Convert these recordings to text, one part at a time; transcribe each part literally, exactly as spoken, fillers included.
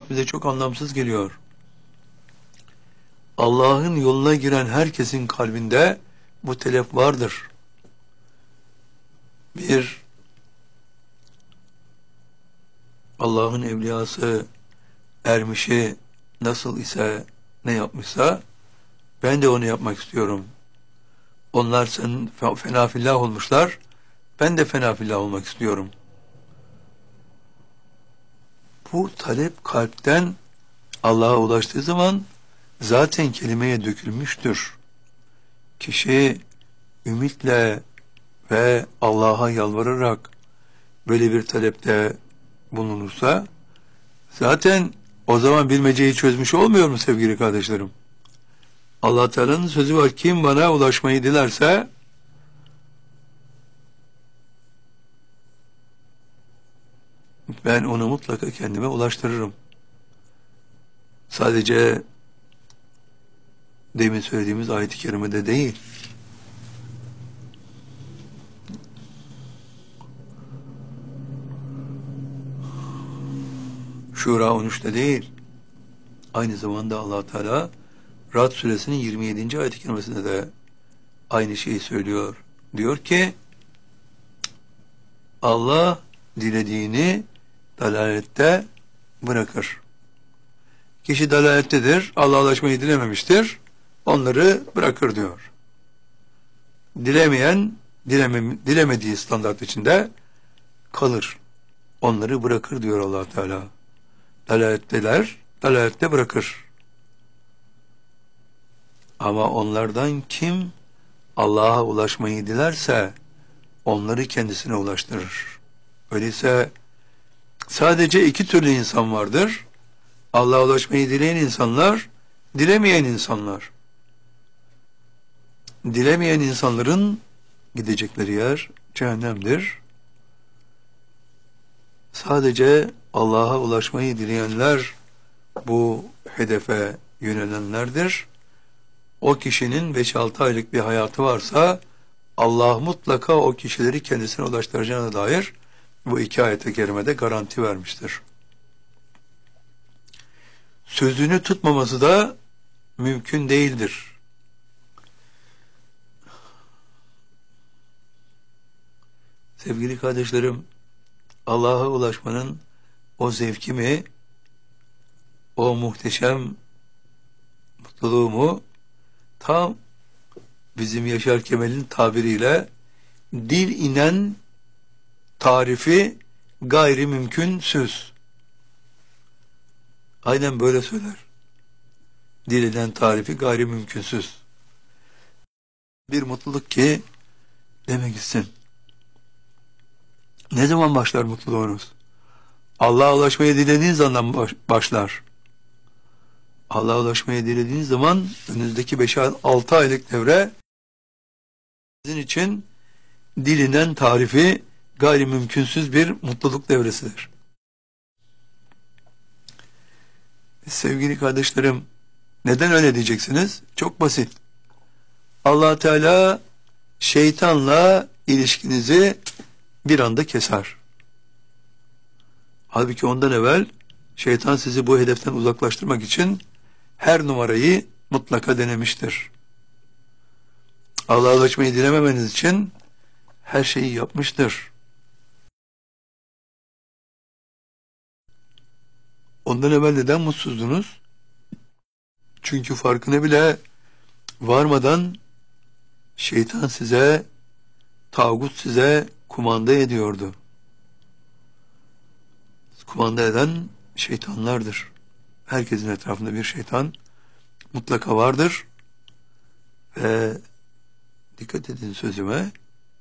ayet bize çok anlamsız geliyor. Allah'ın yoluna giren herkesin kalbinde bu telef vardır. Bir, Allah'ın evliyası, ermişi nasıl ise, ne yapmışsa, ben de onu yapmak istiyorum. Onlar sen fena fillah olmuşlar, ben de fena fillah olmak istiyorum. Bu talep kalpten Allah'a ulaştığı zaman zaten kelimeye dökülmüştür. Kişi ümitle ve Allah'a yalvararak böyle bir talepte bulunursa zaten o zaman bilmeceyi çözmüş olmuyor mu sevgili kardeşlerim? Allah Teala'nın sözü var, kim bana ulaşmayı dilerse ben onu mutlaka kendime ulaştırırım. Sadece demin söylediğimiz ayet-i kerimede değil. Şura on üçte değil. Aynı zamanda Allah Teala Ra'd suresinin yirmi yedinci ayet-i kerimesinde de aynı şeyi söylüyor. Diyor ki Allah dilediğini dalalette bırakır. Kişi dalalettedir, Allah'a ulaşmayı dilememiştir, onları bırakır diyor. Dilemeyen, dileme, dilemediği standart içinde kalır. Onları bırakır diyor Allah Teala. Dalaletteler, dalalette bırakır. Ama onlardan kim Allah'a ulaşmayı dilerse onları kendisine ulaştırır. Öyleyse sadece iki türlü insan vardır. Allah'a ulaşmayı dileyen insanlar, dilemeyen insanlar. Dilemeyen insanların gidecekleri yer cehennemdir. Sadece Allah'a ulaşmayı dileyenler bu hedefe yönelenlerdir. O kişinin beş altı aylık bir hayatı varsa Allah mutlaka o kişileri kendisine ulaştıracağına dair bu iki ayet-i kerimede garanti vermiştir. Sözünü tutmaması da mümkün değildir. Sevgili kardeşlerim, Allah'a ulaşmanın o zevki mi, o muhteşem mutluluğu mu, tam bizim Yaşar Kemal'in tabiriyle dil inen tarifi gayri mümkünsüz. Aynen böyle söyler. Dil inen tarifi gayri mümkünsüz. Bir mutluluk ki demek gitsin. Ne zaman başlar mutluluğunuz? Allah'a ulaşmaya dilediğiniz zaman baş, başlar. Allah'a ulaşmaya dilediğiniz zaman önünüzdeki beş altı aylık devre sizin için dilinden tarifi gayrimümkünsüz bir mutluluk devresidir. Sevgili kardeşlerim, neden öyle diyeceksiniz? Çok basit. Allah Teala şeytanla ilişkinizi bir anda keser. Halbuki ondan evvel şeytan sizi bu hedeften uzaklaştırmak için her numarayı mutlaka denemiştir. Allah'a ulaşmayı dilememeniz için her şeyi yapmıştır. Ondan evvel neden mutsuzdunuz? Çünkü farkına bile varmadan şeytan size, tağut size kumanda ediyordu. Kumanda eden şeytanlardır. Herkesin etrafında bir şeytan mutlaka vardır. Ve dikkat edin sözüme,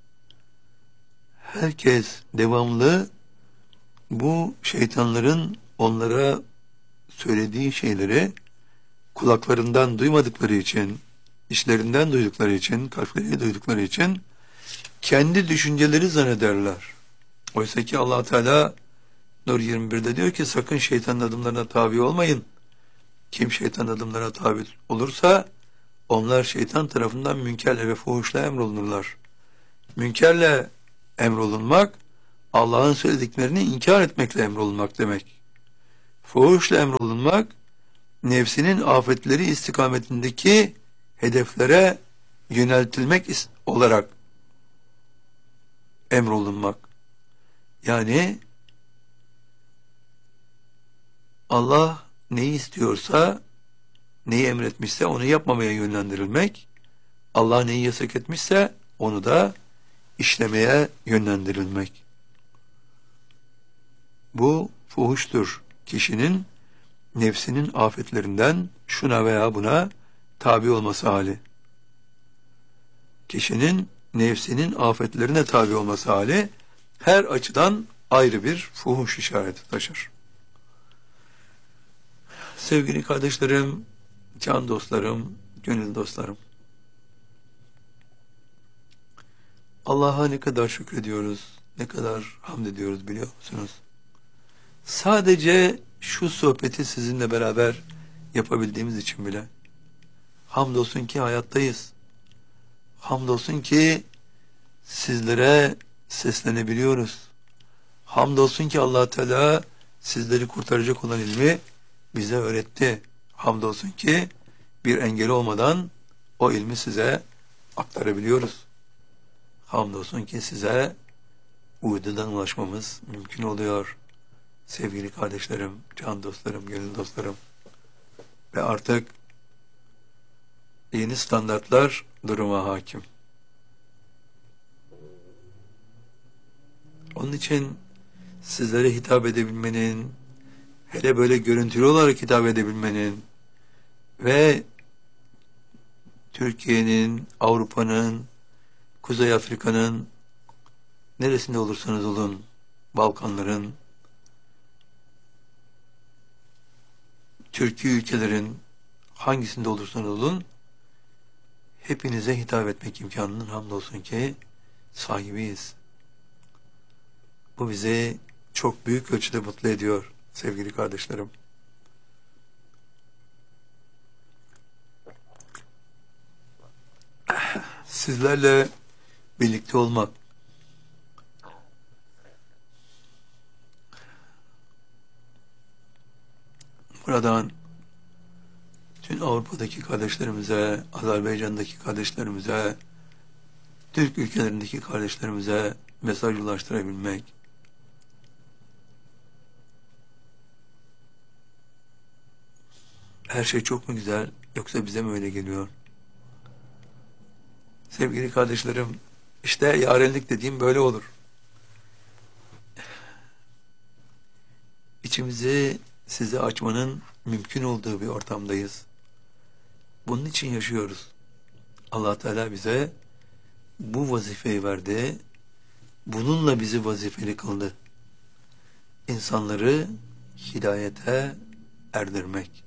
herkes devamlı bu şeytanların onlara söylediği şeyleri kulaklarından duymadıkları için, işlerinden duydukları için, kalpleriyle duydukları için kendi düşünceleri zannederler. Oysa ki Allah Teala Nur yirmi birde diyor ki sakın şeytanın adımlarına tabi olmayın. Kim şeytanın adımlarına tabi olursa onlar şeytan tarafından münkerle ve fuhuşla emrolunurlar. Münkerle emrolunmak Allah'ın söylediklerini inkar etmekle emrolunmak demek. Fuhuşla emrolunmak, nefsinin afetleri istikametindeki hedeflere yöneltilmek is- olarak emrolunmak. Yani Allah neyi istiyorsa, neyi emretmişse onu yapmamaya yönlendirilmek, Allah neyi yasak etmişse onu da işlemeye yönlendirilmek. Bu fuhuştur. Kişinin nefsinin afetlerinden şuna veya buna tabi olması hali. Kişinin nefsinin afetlerine tabi olması hali her açıdan ayrı bir fuhuş işareti taşır. Sevgili kardeşlerim, can dostlarım, gönül dostlarım. Allah'a ne kadar şükrediyoruz, ne kadar hamd ediyoruz biliyor musunuz? Sadece şu sohbeti sizinle beraber yapabildiğimiz için bile hamdolsun ki hayattayız. Hamdolsun ki sizlere seslenebiliyoruz. Hamdolsun ki Allah Teala sizleri kurtaracak olan ilmi bize öğretti. Hamdolsun ki bir engel olmadan o ilmi size aktarabiliyoruz. Hamdolsun ki size uydudan ulaşmamız mümkün oluyor. Sevgili kardeşlerim, can dostlarım, gönül dostlarım. Ve artık yeni standartlar duruma hakim. Onun için sizlere hitap edebilmenin, hele böyle görüntülü olarak hitap edebilmenin ve Türkiye'nin, Avrupa'nın, Kuzey Afrika'nın neresinde olursanız olun, Balkanların, Türkiye ülkelerin hangisinde olursanız olun, hepinize hitap etmek imkanının hamdolsun ki sahibiyiz. Bu bizi çok büyük ölçüde mutlu ediyor sevgili kardeşlerim. Sizlerle birlikte olmak, buradan tüm Avrupa'daki kardeşlerimize, Azerbaycan'daki kardeşlerimize, Türk ülkelerindeki kardeşlerimize mesaj ulaştırabilmek, her şey çok mu güzel, yoksa bize mi öyle geliyor? Sevgili kardeşlerim, işte yarenlik dediğim böyle olur. İçimizi size açmanın mümkün olduğu bir ortamdayız. Bunun için yaşıyoruz. Allah Teala bize bu vazifeyi verdi. Bununla bizi vazifeli kıldı. İnsanları hidayete erdirmek.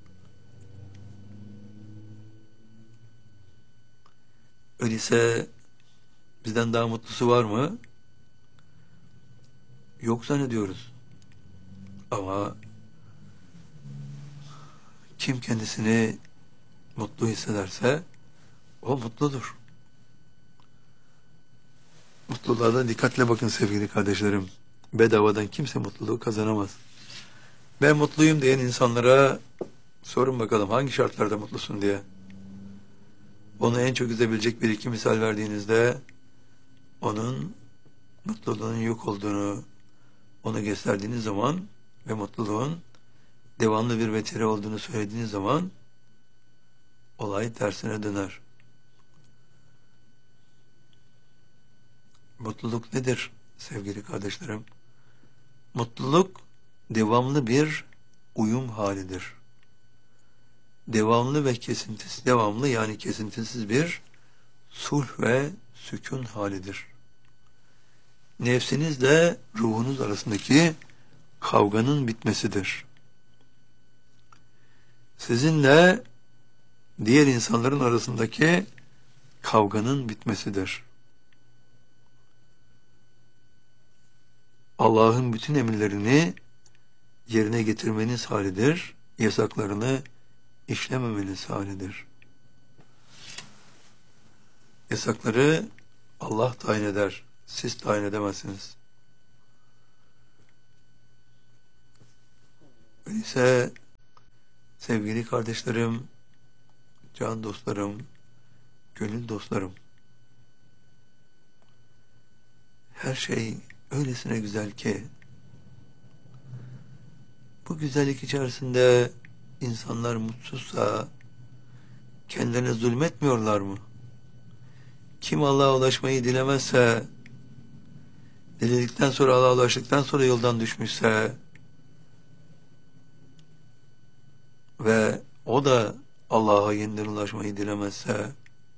Öyleyse bizden daha mutlusu var mı? Yok zannediyoruz. Ama kim kendisini mutlu hissederse o mutludur. Mutluluğa da dikkatle bakın sevgili kardeşlerim. Bedavadan kimse mutluluğu kazanamaz. Ben mutluyum diyen insanlara sorun bakalım hangi şartlarda mutlusun diye. Onu en çok üzebilecek bir iki misal verdiğinizde onun mutluluğun yok olduğunu onu gösterdiğiniz zaman ve mutluluğun devamlı bir vetire olduğunu söylediğiniz zaman olay tersine döner. Mutluluk nedir sevgili kardeşlerim? Mutluluk devamlı bir uyum halidir. Devamlı ve kesintisiz, devamlı yani kesintisiz bir sulh ve sükun halidir. Nefsinizle ruhunuz arasındaki kavganın bitmesidir. Sizinle diğer insanların arasındaki kavganın bitmesidir. Allah'ın bütün emirlerini yerine getirmeniz halidir, yasaklarını işlememeniz halidir. Yasakları Allah tayin eder, siz tayin edemezsiniz. Öyleyse sevgili kardeşlerim, can dostlarım, gönül dostlarım, her şey öylesine güzel ki, bu güzellik içerisinde insanlar mutsuzsa kendilerine zulmetmiyorlar mı? Kim Allah'a ulaşmayı dilemezse, diledikten sonra Allah'a ulaştıktan sonra yoldan düşmüşse ve o da Allah'a yeniden ulaşmayı dilemezse,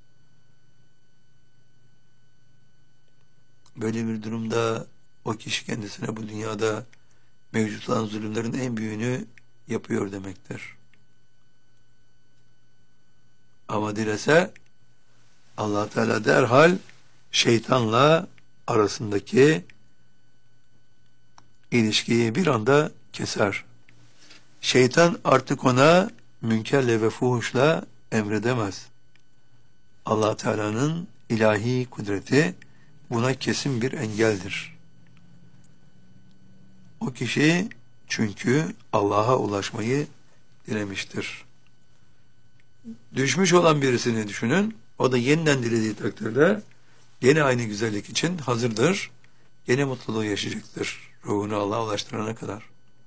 böyle bir durumda o kişi kendisine bu dünyada mevcut olan zulümlerin en büyüğünü yapıyor demektir. Ama dilese Allah Teala derhal şeytanla arasındaki ilişkiyi bir anda keser. Şeytan artık ona münkerle ve fuhuşla emredemez. Allah Teala'nın ilahi kudreti buna kesin bir engeldir. O kişi çünkü Allah'a ulaşmayı dilemiştir. Düşmüş olan birisini düşünün. O da yeniden dilediği takdirde yine aynı güzellik için hazırdır. Yine mutluluğu yaşayacaktır. Ruhunu Allah'a ulaştırana kadar.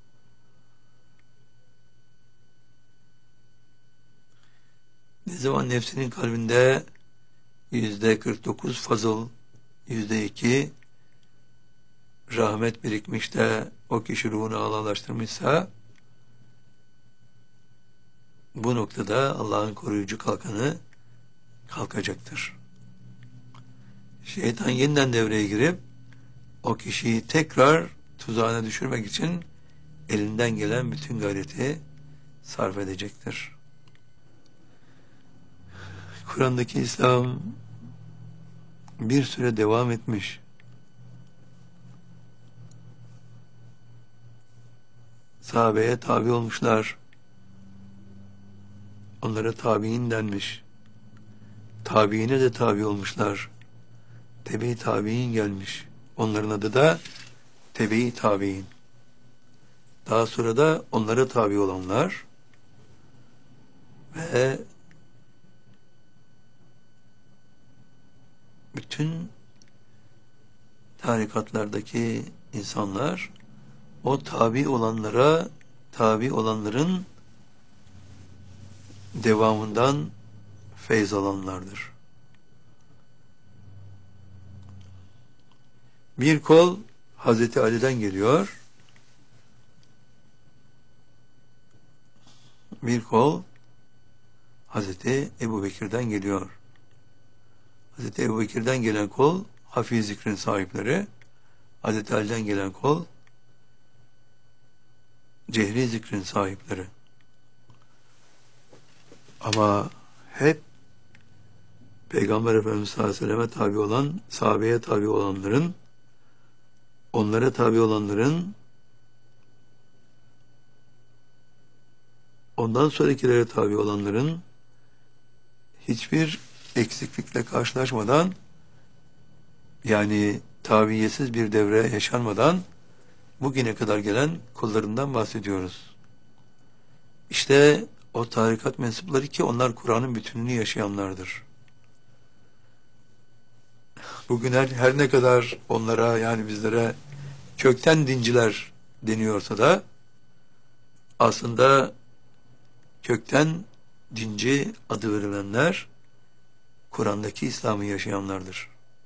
Ne zaman nefsinin kalbinde yüzde kırk dokuz fazıl, yüzde iki rahmet birikmiş de o kişi ruhunu Allah'laştırmışsa, bu noktada Allah'ın koruyucu kalkanı kalkacaktır. Şeytan yeniden devreye girip o kişiyi tekrar tuzağına düşürmek için elinden gelen bütün gayreti sarf edecektir. Kur'an'daki İslam bir süre devam etmiş. Sahabeye tabi olmuşlar. Onlara tabi'in denmiş. Tabi'ine de tabi olmuşlar. Tebe-i tabi'in gelmiş. Onların adı da tebe-i tabi'in. Daha sonra da onlara tabi olanlar ve bütün tarikatlardaki insanlar o tabi olanlara, tabi olanların devamından feyz alanlardır. Bir kol Hazreti Ali'den geliyor. Bir kol Hazreti Ebubekir'den geliyor. Hazreti Ebubekir'den gelen kol Hafiz zikrin sahipleri. Hazreti Ali'den gelen kol cehri zikrin sahipleri. Ama hep Peygamber Efendimiz sallallahu aleyhi ve selleme tabi olan, sahabeye tabi olanların, onlara tabi olanların, ondan sonrakilere tabi olanların hiçbir eksiklikle karşılaşmadan, yani tabiyesiz bir devre yaşanmadan bugüne kadar gelen kullarından bahsediyoruz. İşte o tarikat mensupları ki onlar Kur'an'ın bütününü yaşayanlardır. Bugün her, her ne kadar onlara, yani bizlere kökten dinciler deniyorsa da aslında kökten dinci adı verilenler Kur'an'daki İslam'ı yaşayanlardır.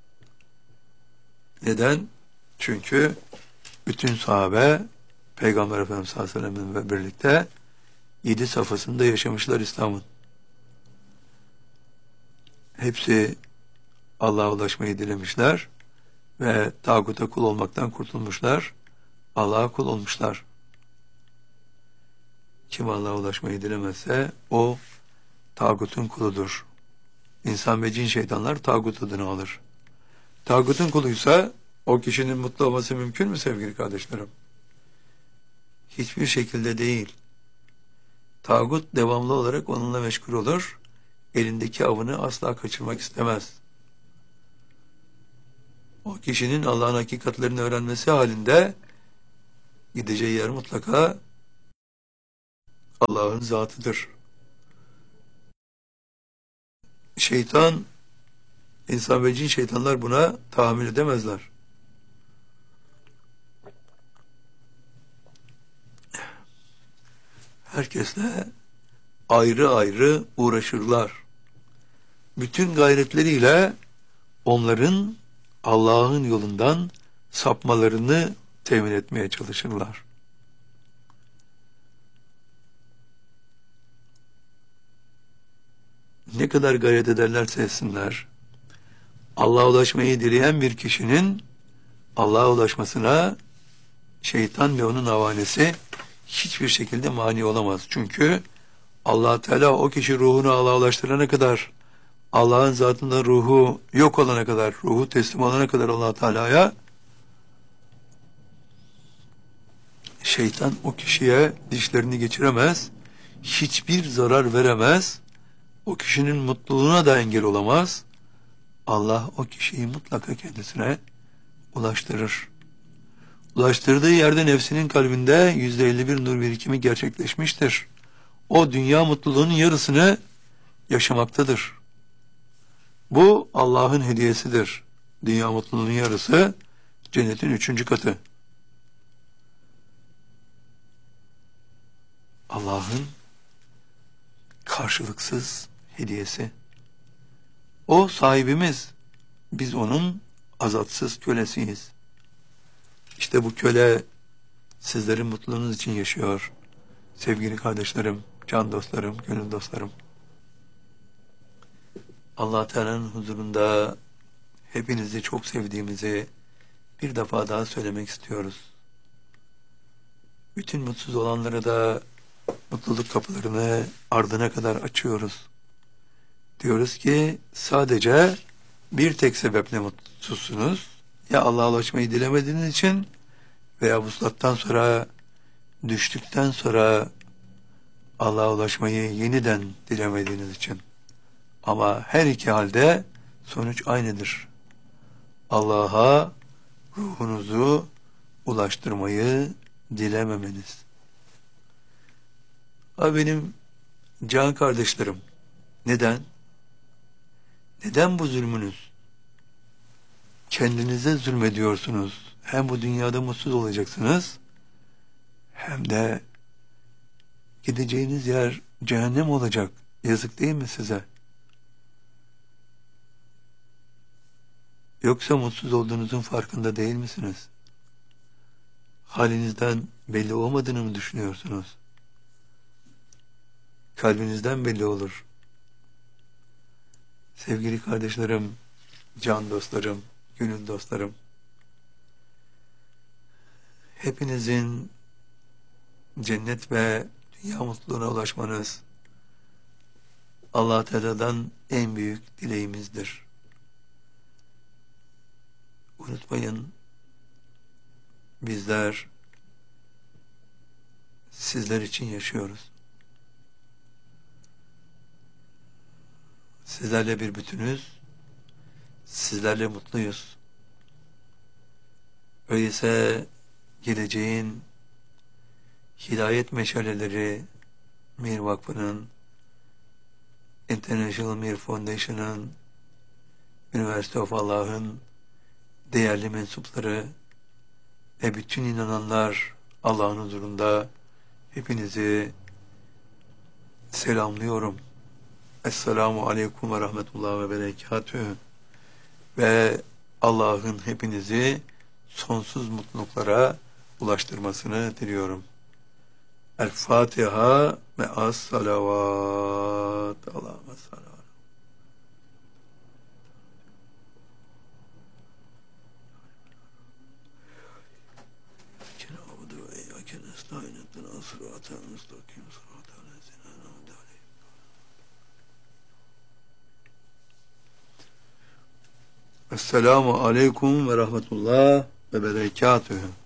Neden? Çünkü bütün sahabe Peygamber Efendimiz sallallahu aleyhi ve sellem'le birlikte yedi safhasında yaşamışlar İslam'ın. Hepsi Allah'a ulaşmayı dilemişler ve tağuta kul olmaktan kurtulmuşlar. Allah'a kul olmuşlar. Kim Allah'a ulaşmayı dilemezse o tağutun kuludur. İnsan ve cin şeytanlar tağut adını alır. Tağutun kuluysa o kişinin mutlu olması mümkün mü sevgili kardeşlerim? Hiçbir şekilde değil. Tağut devamlı olarak onunla meşgul olur. Elindeki avını asla kaçırmak istemez. O kişinin Allah'ın hakikatlerini öğrenmesi halinde gideceği yer mutlaka Allah'ın zatıdır. Şeytan, insan ve cin şeytanlar buna tahammül edemezler. Herkesle ayrı ayrı uğraşırlar. Bütün gayretleriyle onların Allah'ın yolundan sapmalarını temin etmeye çalışırlar. Ne kadar gayret ederlerse etsinler, Allah'a ulaşmayı dileyen bir kişinin Allah'a ulaşmasına şeytan ve onun havanesi hiçbir şekilde mani olamaz. Çünkü Allah Teala o kişi ruhunu Allah'a ulaştırana kadar, Allah'ın zatında ruhu yok olana kadar, ruhu teslim olana kadar Allah Teala'ya, şeytan o kişiye dişlerini geçiremez, hiçbir zarar veremez, o kişinin mutluluğuna da engel olamaz. Allah o kişiyi mutlaka kendisine ulaştırır. Ulaştırdığı yerde nefsinin kalbinde yüzde elli bir nur birikimi gerçekleşmiştir. O dünya mutluluğunun yarısını yaşamaktadır. Bu Allah'ın hediyesidir. Dünya mutluluğunun yarısı cennetin üçüncü katı. Allah'ın karşılıksız hediyesi. O sahibimiz. Biz onun azatsız kölesiyiz. İşte bu köle sizlerin mutluluğunuz için yaşıyor. Sevgili kardeşlerim, can dostlarım, gönül dostlarım. Allah Teala'nın huzurunda hepinizi çok sevdiğimizi bir defa daha söylemek istiyoruz. Bütün mutsuz olanlara da mutluluk kapılarını ardına kadar açıyoruz. Diyoruz ki sadece bir tek sebeple mutsuzsunuz. Ya Allah'a ulaşmayı dilemediğiniz için veya vuslattan sonra, düştükten sonra Allah'a ulaşmayı yeniden dilemediğiniz için. Ama her iki halde sonuç aynıdır. Allah'a ruhunuzu ulaştırmayı dilememeniz. Ha benim can kardeşlerim, neden? Neden bu zulmünüz? Kendinize zulmediyorsunuz. Hem bu dünyada mutsuz olacaksınız, hem de gideceğiniz yer cehennem olacak. Yazık değil mi size? Yoksa mutsuz olduğunuzun farkında değil misiniz? Halinizden belli olmadığını mı düşünüyorsunuz? Kalbinizden belli olur. Sevgili kardeşlerim, can dostlarım, gönül dostlarım, hepinizin cennet ve dünya mutluluğuna ulaşmanız Allah Teala'dan en büyük dileğimizdir. Unutmayın, bizler sizler için yaşıyoruz. Sizlerle bir bütünüz, sizlerle mutluyuz. Öyleyse geleceğin hidayet meşaleleri Mir Vakfı'nın, International Mir Foundation'ın, University of Allah'ın değerli mensupları ve bütün inananlar Allah'ın huzurunda hepinizi selamlıyorum. Esselamu Aleyküm ve Rahmetullah ve Berekatühü. Ve Allah'ın hepinizi sonsuz mutluluklara ulaştırmasını diliyorum. El Fatiha ve as salavat. Allahümme salavat. Esselamu Aleyküm ve Rahmetullah ve Berekatühü.